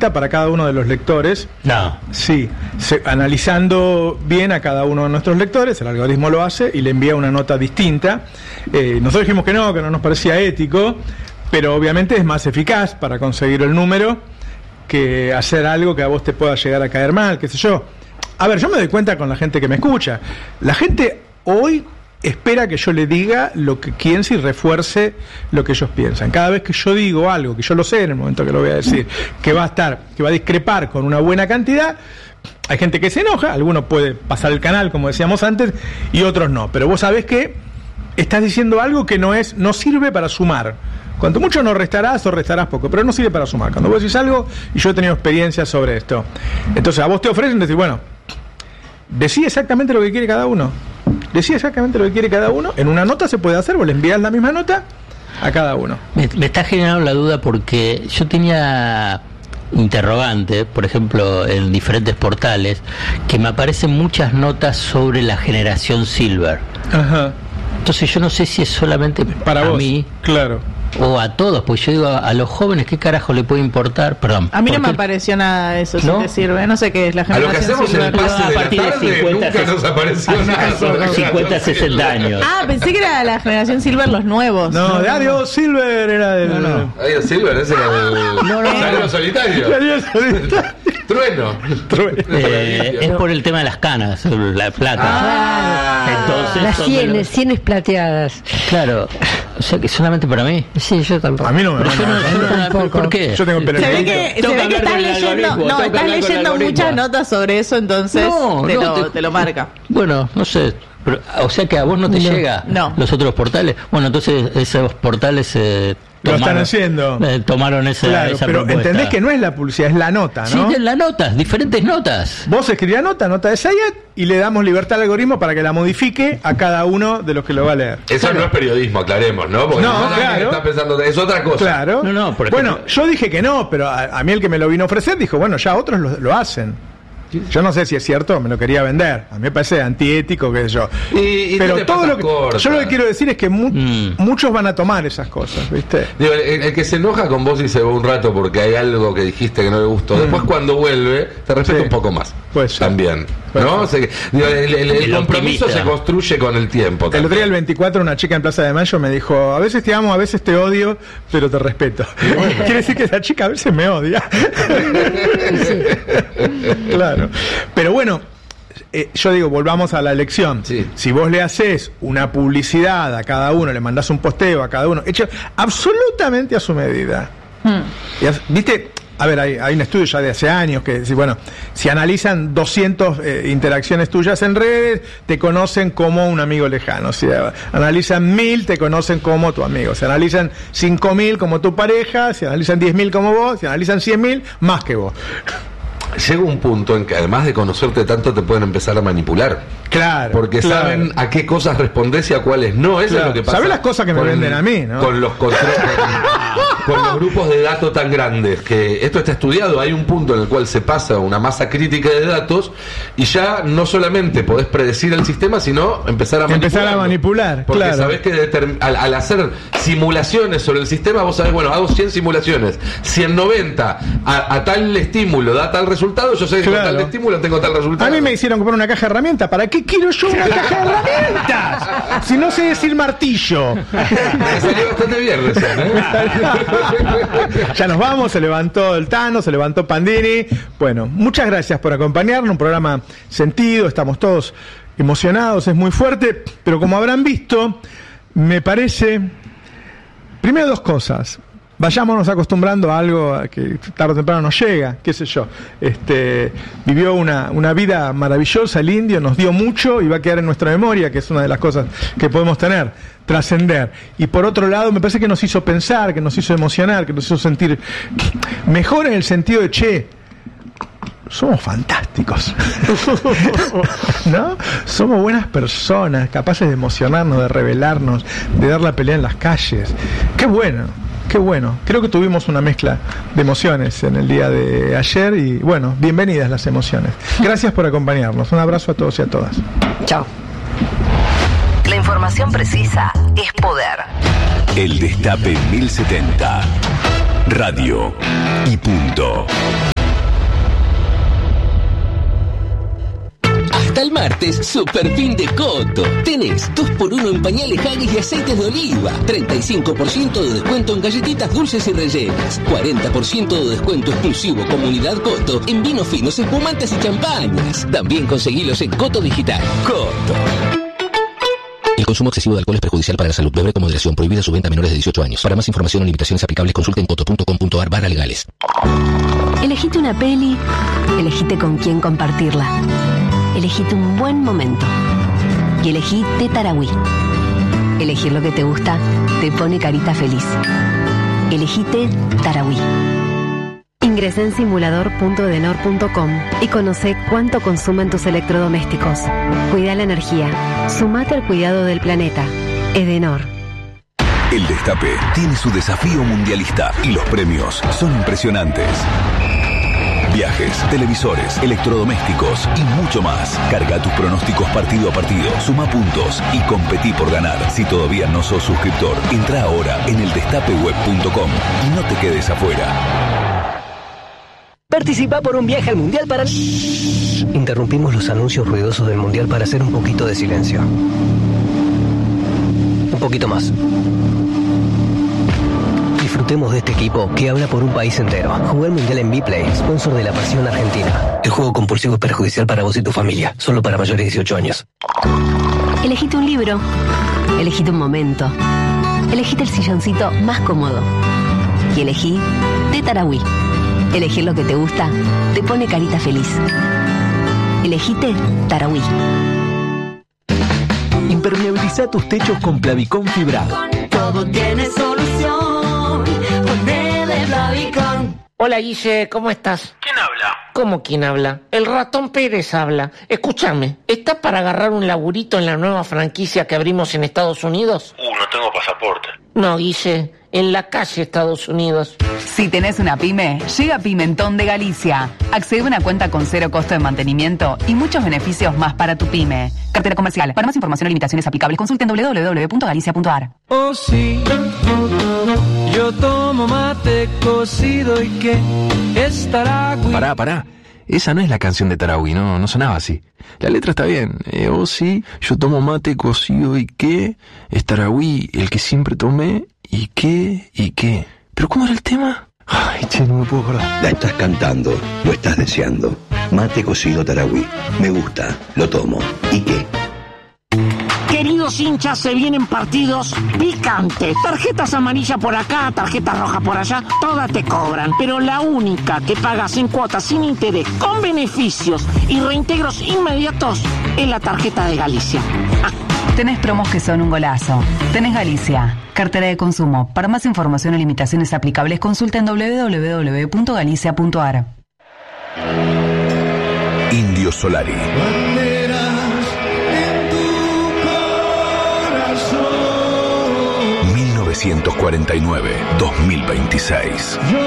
distinta para cada uno de los lectores. No. Sí, analizando bien a cada uno de nuestros lectores, el algoritmo lo hace y le envía una nota distinta. Nosotros dijimos que no nos parecía ético, pero obviamente es más eficaz para conseguir el número que hacer algo que a vos te pueda llegar a caer mal, qué sé yo. A ver, yo me doy cuenta con la gente que me escucha. La gente hoy espera que yo le diga lo que piense y refuerce lo que ellos piensan. Cada vez que yo digo algo, que yo lo sé en el momento que lo voy a decir, que va a discrepar con una buena cantidad, hay gente que se enoja, algunos puede pasar el canal, como decíamos antes, y otros no. Pero vos sabés que estás diciendo algo que no sirve para sumar. Cuanto mucho no restarás o restarás poco, pero no sirve para sumar. Cuando vos decís algo, y yo he tenido experiencia sobre esto, entonces a vos te ofrecen decir, bueno, decí exactamente lo que quiere cada uno. Decía exactamente lo que quiere cada uno. En una nota se puede hacer, vos le envías la misma nota a cada uno. Me está generando la duda porque yo tenía interrogante, por ejemplo, en diferentes portales, que me aparecen muchas notas sobre la generación Silver. Ajá. Entonces yo no sé si es solamente para vos, mí. Claro. O a todos, pues yo digo, a los jóvenes, ¿qué carajo le puede importar? Perdón. A mí no me apareció nada de eso, ¿no? Si te sirve. No sé qué es la generación. A lo que hacemos Silver. en el pase a de partir la de tarde 50, nunca nos apareció nada sobre 50, 60 años. Pensé que era la generación Silver los nuevos. No, Dario Silver era del... No. Dario Silver, ese era del Dario Solitario. Dario Solitario. Trueno. Es por el tema de las canas, la plata. Entonces, las sienes plateadas. Claro, o sea que solamente para mí. Sí, yo tampoco. A mí no me Pero yo no tampoco. ¿Por qué? Yo tengo pelo Se ve negro. que Tengo que estás hablar con el leyendo, algoritmo, estás leyendo muchas notas sobre eso, entonces te lo marca. Bueno, no sé. Pero, o sea que a vos no te llega los otros portales. Bueno, entonces esos portales lo están haciendo. Tomaron esa pero propuesta. entendés que no es la publicidad, es la nota, ¿no? Sí, es la nota, diferentes notas. Vos escribís nota de Sayet y le damos libertad al algoritmo para que la modifique a cada uno de los que lo va a leer. Eso no es periodismo, aclaremos, ¿no? Porque claro. está pensando, es otra cosa. Claro. No, por bueno, ejemplo, yo dije que no, pero a mí el que me lo vino a ofrecer dijo, bueno, ya otros lo hacen. Yo no sé si es cierto, me lo quería vender. A mí me parece antiético, qué sé yo. Pero todo lo que yo lo que quiero decir es que muchos van a tomar esas cosas, ¿viste? Digo, el que se enoja con vos y se va un rato porque hay algo que dijiste que no le gustó, después cuando vuelve te respeta un poco más. Pues también, ¿no? O sea, digo, el compromiso se construye con el tiempo. El otro día, el 24, una chica en Plaza de Mayo me dijo, a veces te amo, a veces te odio, pero te respeto. Quiere decir que esa chica a veces me odia. Claro. Pero bueno, yo digo, volvamos a la elección. Sí. Si vos le haces una publicidad a cada uno, le mandás un posteo a cada uno, hecho absolutamente a su medida. ¿Viste? A ver, hay un estudio ya de hace años que dice, bueno, si analizan 200 interacciones tuyas en redes, te conocen como un amigo lejano. Si analizan 1000, te conocen como tu amigo. Si analizan 5000 como tu pareja, si analizan 10.000 como vos, si analizan 100.000, más que vos. Llega un punto en que además de conocerte tanto te pueden empezar a manipular. Claro. Porque saben a qué cosas respondés y a cuáles no. Eso es lo que pasa. ¿Sabes las cosas que me venden a mí, no? Con los con los grupos de datos tan grandes, que esto está estudiado. Hay un punto en el cual se pasa una masa crítica de datos y ya no solamente podés predecir el sistema, sino empezar a manipular. Porque sabés que al hacer simulaciones sobre el sistema, vos sabés, bueno, hago 100 simulaciones, 190 a tal estímulo da tal resultado, yo sé que con tal estímulo tengo tal resultado. A mí me hicieron comprar una caja de herramientas. ¿Para qué quiero yo una caja de herramientas? Si no sé decir martillo. Me salió bastante bien recién, Ya nos vamos, se levantó el Tano, se levantó Pandini. Bueno, muchas gracias por acompañarnos, un programa sentido, estamos todos emocionados, es muy fuerte, pero como habrán visto, me parece, primero dos cosas. Vayámonos acostumbrando a algo que tarde o temprano nos llega, qué sé yo. Vivió una vida maravillosa, el indio, nos dio mucho y va a quedar en nuestra memoria, que es una de las cosas que podemos tener, trascender. Y por otro lado, me parece que nos hizo pensar, que nos hizo emocionar, que nos hizo sentir mejor en el sentido de, somos fantásticos, ¿no? Somos buenas personas, capaces de emocionarnos, de rebelarnos, de dar la pelea en las calles. ¡Qué bueno! Qué bueno, creo que tuvimos una mezcla de emociones en el día de ayer y bueno, bienvenidas las emociones. Gracias por acompañarnos, un abrazo a todos y a todas. Chao. La información precisa es poder. El Destape 1070, radio y punto. martes, super fin de Coto. Tenés 2x1 en pañales Haggis y aceites de oliva. 35% de descuento en galletitas dulces y rellenas. 40% de descuento exclusivo Comunidad Coto en vinos finos, espumantes y champañas. También conseguilos en Coto Digital. Coto. El consumo excesivo de alcohol es perjudicial para la salud. Beber con moderación. Prohibida su venta a menores de 18 años. Para más información o limitaciones aplicables, consulte en coto.com.ar/legales. Elegite una peli, elegite con quién compartirla. Elegite un buen momento. Y elegí Tarahui. Elegir lo que te gusta te pone carita feliz. Elegite Tarahui. Ingresa en simulador.edenor.com y conoce cuánto consumen tus electrodomésticos. Cuida la energía. Sumate al cuidado del planeta. Edenor. El Destape tiene su desafío mundialista y los premios son impresionantes. Viajes, televisores, electrodomésticos y mucho más. Carga tus pronósticos partido a partido, suma puntos y competí por ganar. Si todavía no sos suscriptor, entra ahora en eldestapeweb.com y no te quedes afuera. Participa por un viaje al Mundial para... Interrumpimos los anuncios ruidosos del Mundial para hacer un poquito de silencio. Un poquito más. Disfrutemos de este equipo que habla por un país entero. Jugar Mundial en Vplay, sponsor de la Pasión Argentina. El juego compulsivo es perjudicial para vos y tu familia. Solo para mayores de 18 años. Elegite un libro. Elegite un momento. Elegite el silloncito más cómodo. Y elegí Tarahui. Elegir lo que te gusta te pone carita feliz. Elegite Tarahui. Impermeabiliza tus techos con Plavicón fibrado. Todo tiene solución. Ponele Plavicón. Hola Guille, ¿cómo estás? ¿Quién habla? ¿Cómo quién habla? El ratón Pérez habla. Escúchame, ¿estás para agarrar un laburito en la nueva franquicia que abrimos en Estados Unidos? No tengo pasaporte. No, Guille, en la calle Estados Unidos. Si tenés una pyme, llega Pimentón de Galicia. Accede a una cuenta con 0 costo de mantenimiento y muchos beneficios más para tu pyme. Cartera comercial. Para más información o limitaciones aplicables, consulten www.galicia.ar. Oh sí, yo tomo mate cocido y que es Tarahui. Pará. Esa no es la canción de Tarahui, no sonaba así. La letra está bien. Oh sí, yo tomo mate cocido y que es Tarahui, el que siempre tomé y qué. ¿Pero cómo era el tema? Ay, che, no me puedo acordar. La estás cantando, lo estás deseando. Mate cocido Tarahui. Me gusta, lo tomo. ¿Y qué? Queridos hinchas, se vienen partidos picantes. Tarjetas amarillas por acá, tarjetas rojas por allá, todas te cobran. Pero la única que pagas en cuotas sin interés, con beneficios y reintegros inmediatos, es la tarjeta de Galicia. Tenés promos que son un golazo. Tenés Galicia. Cartera de consumo. Para más información o limitaciones aplicables, consulta en www.galicia.ar. Indio Solari. 1949-2026.